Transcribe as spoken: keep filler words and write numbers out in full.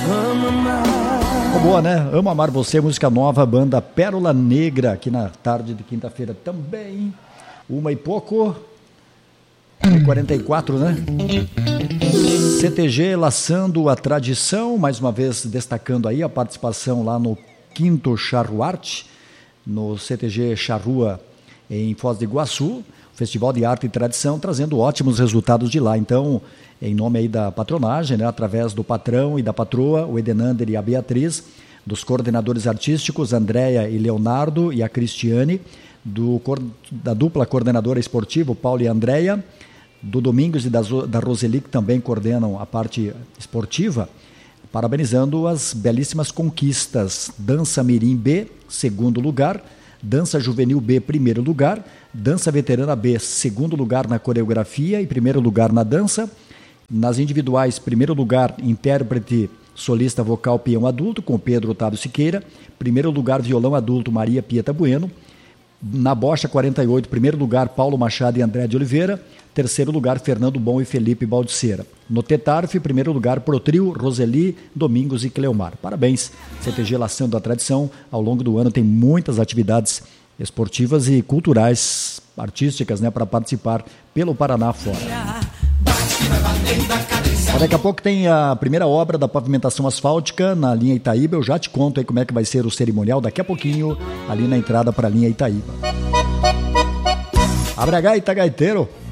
Oh, boa, né? Amo Amar Você, música nova, banda Pérola Negra, aqui na tarde de quinta-feira também. Uma e pouco. uma e quarenta e quatro, né? C T G laçando a tradição, mais uma vez destacando aí a participação lá no quinto Charruarte, no C T G Charrua em Foz do Iguaçu, Festival de Arte e Tradição, trazendo ótimos resultados de lá. Então, em nome aí da patronagem, né, através do patrão e da patroa, o Edenander e a Beatriz, dos coordenadores artísticos, Andréia e Leonardo e a Cristiane, do, da dupla coordenadora esportiva, Paulo e Andréia, do Domingos e da, da Roseli, que também coordenam a parte esportiva, parabenizando as belíssimas conquistas. Dança Mirim B, segundo lugar, Dança Juvenil B, primeiro lugar, Dança Veterana B, segundo lugar na coreografia e primeiro lugar na dança. Nas individuais, primeiro lugar, intérprete solista vocal peão adulto, com Pedro Otávio Siqueira. Primeiro lugar, violão adulto, Maria Pieta Bueno. Na bocha quarenta e oito, primeiro lugar, Paulo Machado e André de Oliveira. Terceiro lugar, Fernando Bom e Felipe Baldiceira. No Tetarf, primeiro lugar, Protrio, Roseli, Domingos e Cleomar. Parabéns, C T G laçando a tradição. Ao longo do ano tem muitas atividades esportivas e culturais, artísticas, né, para participar pelo Paraná fora. Daqui a pouco tem a primeira obra da pavimentação asfáltica na linha Itaíba. Eu já te conto aí como é que vai ser o cerimonial daqui a pouquinho, ali na entrada para a linha Itaíba. Abre a gaita, gaiteiro!